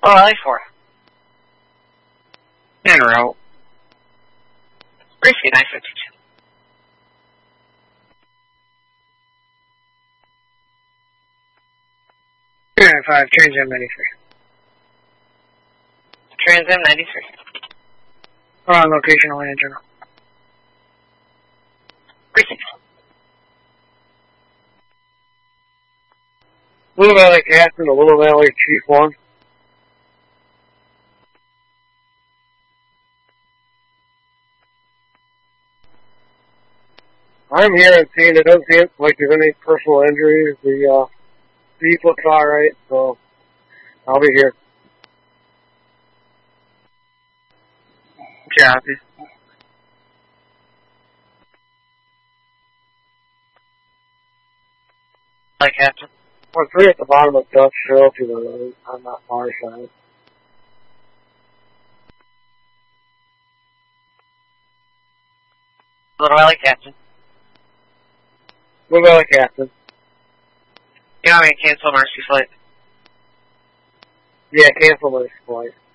Valley 4. En route. Gracie 952. 395, Trans M 93. Trans M 93. On location, only in general. Gracie. Little Valley Captain to Little Valley Chief 1. I'm here and seeing it doesn't seem like there's any personal injuries. The beef looks alright, so I'll be here. Copy. Valley Captain. 1-3 at the bottom of Dutch Trail to the road on that far side. Little Valley Captain. Little Valley Captain. You want me to cancel Mercy flight? Yeah, cancel this flight.